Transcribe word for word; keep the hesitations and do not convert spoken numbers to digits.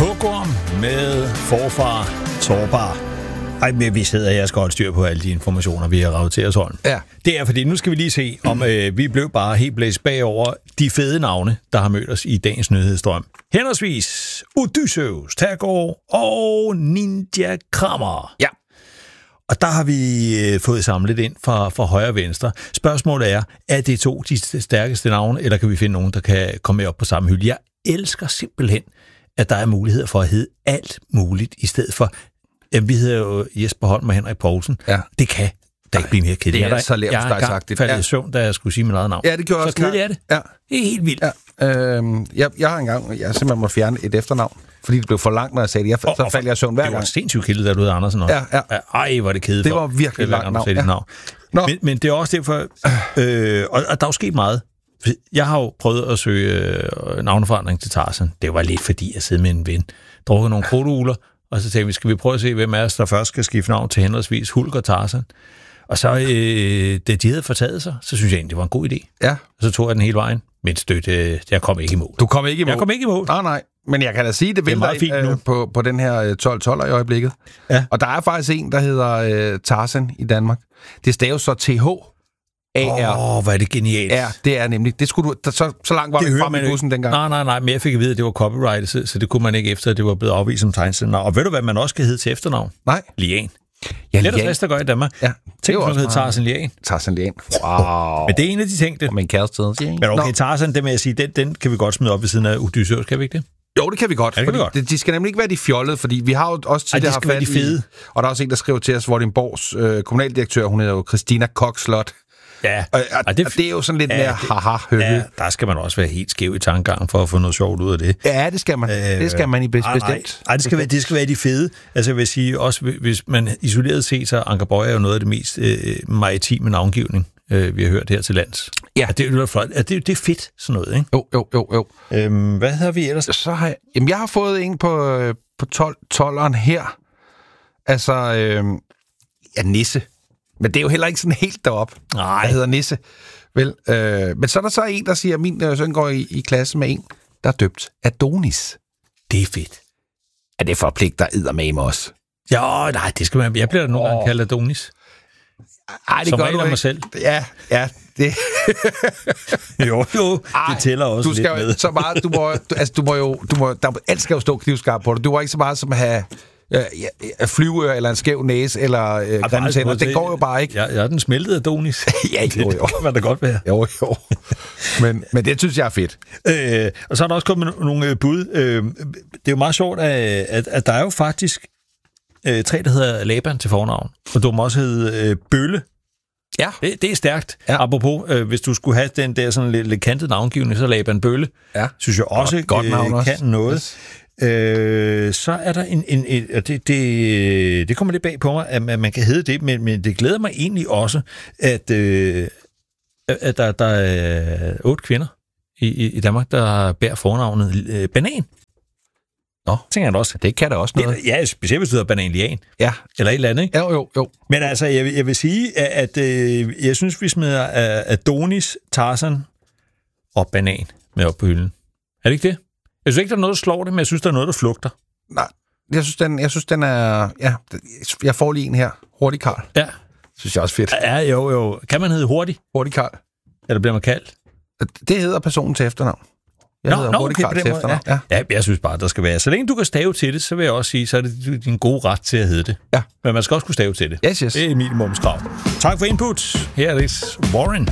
Hugorm med forfar Torbar. Ej, men vi sidder her og skal holde styr på alle de informationer, vi har ravet til os hånd. Ja. Det er, fordi nu skal vi lige se, om øh, vi blev bare helt blæst bagover de fede navne, der har mødt os i dagens nyhedsstrøm. Henholdsvis Odysseus, Tagore og Ninja Krammer. Ja. Og der har vi øh, fået samlet ind fra, fra højre og venstre. Spørgsmålet er, er det to de stærkeste navne, eller kan vi finde nogen, der kan komme med op på samme hylde? Jeg elsker simpelthen, at der er muligheder for at hedde alt muligt, i stedet for, jamen, vi hedder jo Jesper Holm og Henrik Poulsen. Ja. Det kan der ikke blive mere kedeligt. Det er så lavt jeg har sagt. Jeg faldet i søvn, da jeg skulle sige mit eget navn. Ja, det gjorde så også. Så kedeligt er det. Ja. Det er helt vildt. Ja. Øhm, jeg, jeg har engang, jeg simpelthen må fjerne et efternavn, fordi det blev for langt, når jeg sagde det. Jeg, og, så faldt jeg i søvn hver gang. Det var sindssygt kedeligt, da du hedder Andersen også. Ja, ja. Ej, hvor er det kedeligt. Det var virkelig langt navn. Ja. navn. Men, men det er også derfor, øh, og, og der er jo sket meget. Jeg har jo prøvet at søge øh, navneforandring til Tarzan. Det var lidt fordi, jeg sidder med en ven, drukker nogle krudtugler, og så tænkte vi, skal vi prøve at se, hvem af os, der først skal skifte navn til henholdsvis Hulk og Tarzan. Og så, øh, da de havde fortaget sig, så synes jeg egentlig, det var en god idé. Ja. Og så tog jeg den hele vejen. Men støt, øh, jeg kom ikke imod. Du kom ikke imod? Jeg kom ikke imod. Nej, nej. Men jeg kan da sige, det vælter fint øh, på, på den her tolv tolv i øjeblikket. Ja. Og der er faktisk en, der hedder øh, Tarzan i Danmark. Det staves så T H A R. Åh, oh, hvor er det genialt. Ja, det er nemlig. Det skulle du, der, så, så langt var det, det frem i bussen dengang. Nej, nej, nej. Men jeg fik at vide, at det var copyright, så, så det kunne man ikke efter, at det var blevet afvist som tegnsætnavn. Og ved du, hvad man også kan hedde til efternavn? Nej. Lian. Ja, det er der fleste, der gør i Danmark. Ja. Tænk, at du hedder Tarzan Lian. Tarzan Lian. Wow. Men det er en af de ting, det. Og min kæreste. Men okay, Tarzan, det med at sige, den, den kan vi godt smide op ved siden af Odysseus, kan vi ikke det? Jo, det kan vi godt. Ja, det kan vi godt. De, de skal nemlig ikke være de fjollede, fordi vi har jo også tidligere haft fat de fede. I, og der er også en, der skriver til os, Vordingborgs øh, kommunaldirektør, hun hedder jo Christina Kokslot. Ja. Og, og, og, det, og det er jo sådan lidt ja, mere haha høhø. Ja, der skal man også være helt skæv i tankegangen for at få noget sjovt ud af det. Ja, det skal man. Øh, det skal man i bestemt. Nej, nej, det skal være, det skal være de fede. Altså jeg vil sige, også hvis man isoleret set, så Anker Boye er jo noget af det mest øh, maritime navngivning, øh, vi har hørt her til lands. Ja. Det er jo flot. Det, det er fedt, sådan noget, ikke? Jo, jo, jo, jo. Øhm, hvad har vi ellers? Så har jeg, jamen, jeg har fået en på, på tolv-tolleren her. Altså, øh, ja, Nisse. Men det er jo heller ikke sådan helt derop. Nej. Der hedder Nisse. Vel, øh, men så er der så en, der siger, at min øh, søn går i, i klasse med en, der er døbt Adonis. Det er fedt. Er det forpligter eddermame også? Ja, nej, det skal man. Jeg bliver da nogle gange kaldt Adonis. Ej, det som gør du ikke. mig selv. Ja, ja. Det. jo, jo. Ej, det tæller også du skal lidt jo, med. Så meget, du må, du, altså, du må jo, du må, der, alt skal jo stå knivskarpt på dig. Du må ikke så meget som at have øh, flyveør, eller en skæv næse, eller øh, grimme tænder. Det går jo bare ikke. Jeg, jeg er den smeltede Adonis. ja, jo, jo. Det kan da godt være. Jo, jo. Men, men det synes jeg er fedt. Øh, og så er der også kommet nogle bud. Øh, det er jo meget sjovt, at, at, at der er jo faktisk øh, tre, der hedder Laban til fornavn. Og du må også hedde øh, Bølle. Ja. Det, det er stærkt. Ja. Apropos, øh, hvis du skulle have den der sådan lidt, lidt kantet navngivning, så Laban Bølle. Ja. Synes jeg også, godt, godt navn øh, også. kan noget. Yes. Øh, så er der en... en, en og det, det, det kommer lidt bag på mig, at man kan hedde det, men, men det glæder mig egentlig også, at, øh, at der, der er otte kvinder i, i Danmark, der bærer fornavnet øh, Banan. Nå, tænker jeg også. Det kan da også noget. Det, ja, specielt hvis du hedder Banan Lian. Ja. Eller et eller andet, ikke? Jo, jo, jo. Men altså, jeg, jeg vil sige, at, at øh, jeg synes, vi smider Adonis, Tarzan og Banan med op på hylden. Er det ikke det? Jeg synes ikke, der er noget, der slår det, men jeg synes, der er noget, der flugter. Nej, jeg synes, den, jeg synes, den er... Ja, jeg får lige en her. Hurtig Karl. Ja. Synes jeg også fedt. Ja, jo, jo. Kan man hedde Hurtig? Hurtig Karl. Eller bliver man kaldt? Det hedder personen til efternavn. Jeg nå, hedder nå, Hurtig okay, Karl til efternavn. Ja. Ja. ja, jeg synes bare, der skal være. Så længe du kan stave til det, så vil jeg også sige, så er det din gode ret til at hedde det. Ja. Men man skal også kunne stave til det. Yes, yes. Det er minimumskrav. Tak for input. Her er det Warren.